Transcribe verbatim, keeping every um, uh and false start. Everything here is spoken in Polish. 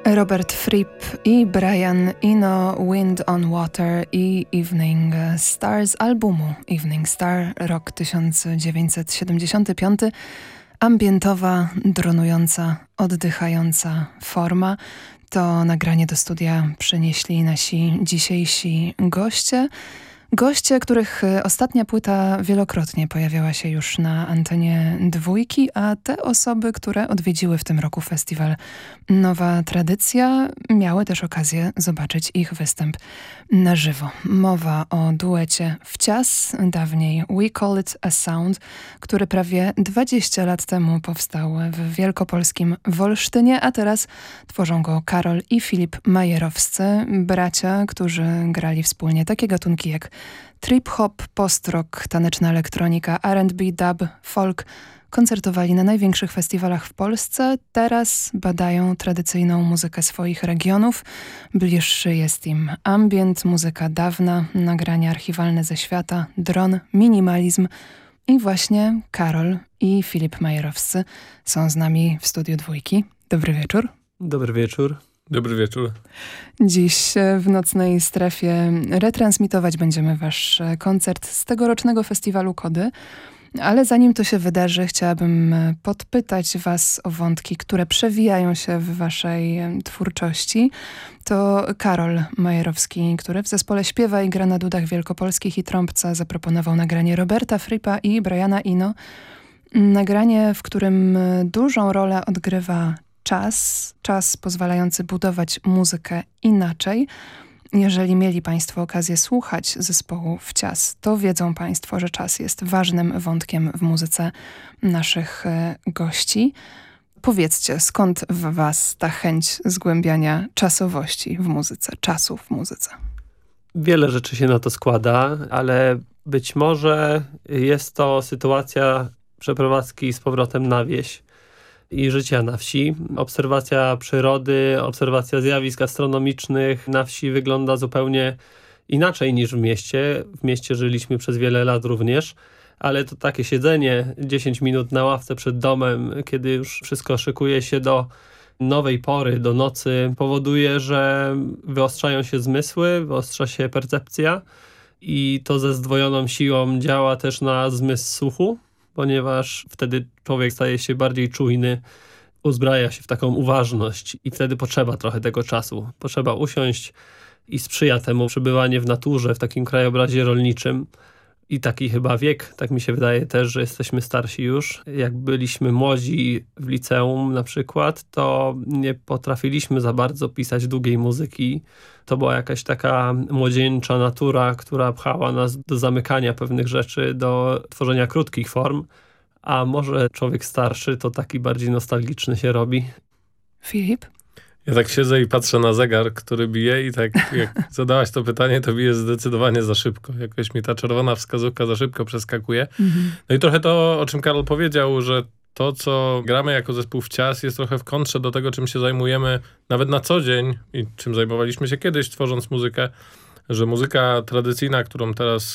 Robert Fripp i Brian Eno, Wind on Water i Evening Star z albumu Evening Star, rok tysiąc dziewięćset siedemdziesiąty piąty. Ambientowa, dronująca, oddychająca forma. To nagranie do studia przynieśli nasi dzisiejsi goście. Goście, których ostatnia płyta wielokrotnie pojawiała się już na antenie dwójki, a te osoby, które odwiedziły w tym roku festiwal Nowa Tradycja, miały też okazję zobaczyć ich występ na żywo. Mowa o duecie Wcias, dawniej We Call It a Sound, który prawie dwadzieścia lat temu powstał w wielkopolskim Wolsztynie, a teraz tworzą go Karol i Filip Majerowscy, bracia, którzy grali wspólnie takie gatunki jak trip-hop, post-rock, taneczna elektronika, R and B, dub, folk. Koncertowali na największych festiwalach w Polsce. Teraz badają tradycyjną muzykę swoich regionów. Bliższy jest im ambient, muzyka dawna, nagrania archiwalne ze świata, dron, minimalizm. I właśnie Karol i Filip Majerowscy są z nami w studiu dwójki. Dobry wieczór. Dobry wieczór. Dobry wieczór. Dziś w Nocnej Strefie retransmitować będziemy wasz koncert z tegorocznego festiwalu Kody. Ale zanim to się wydarzy, chciałabym podpytać was o wątki, które przewijają się w waszej twórczości. To Karol Majerowski, który w zespole śpiewa i gra na dudach wielkopolskich i trąbce, zaproponował nagranie Roberta Frippa i Briana Eno. Nagranie, w którym dużą rolę odgrywa czas, czas pozwalający budować muzykę inaczej. Jeżeli mieli państwo okazję słuchać zespołu Wcias, to wiedzą państwo, że czas jest ważnym wątkiem w muzyce naszych e, gości. Powiedzcie, skąd w was ta chęć zgłębiania czasowości w muzyce, czasu w muzyce? Wiele rzeczy się na to składa, ale być może jest to sytuacja przeprowadzki z powrotem na wieś i życia na wsi. Obserwacja przyrody, obserwacja zjawisk astronomicznych na wsi wygląda zupełnie inaczej niż w mieście. W mieście żyliśmy przez wiele lat również, ale to takie siedzenie dziesięć minut na ławce przed domem, kiedy już wszystko szykuje się do nowej pory, do nocy, powoduje, że wyostrzają się zmysły, wyostrza się percepcja i to ze zdwojoną siłą działa też na zmysł słuchu, ponieważ wtedy człowiek staje się bardziej czujny, uzbraja się w taką uważność i wtedy potrzeba trochę tego czasu. Potrzeba usiąść i sprzyja temu przebywanie w naturze, w takim krajobrazie rolniczym. I taki chyba wiek, tak mi się wydaje też, że jesteśmy starsi już. Jak byliśmy młodzi w liceum na przykład, to nie potrafiliśmy za bardzo pisać długiej muzyki. To była jakaś taka młodzieńcza natura, która pchała nas do zamykania pewnych rzeczy, do tworzenia krótkich form. A może człowiek starszy to taki bardziej nostalgiczny się robi. Filip? Ja tak siedzę i patrzę na zegar, który bije i tak jak zadałaś to pytanie, to bije zdecydowanie za szybko. Jakoś mi ta czerwona wskazówka za szybko przeskakuje. Mhm. No i trochę to, o czym Karol powiedział, że to, co gramy jako zespół Wcias, jest trochę w kontrze do tego, czym się zajmujemy nawet na co dzień i czym zajmowaliśmy się kiedyś, tworząc muzykę, że muzyka tradycyjna, którą teraz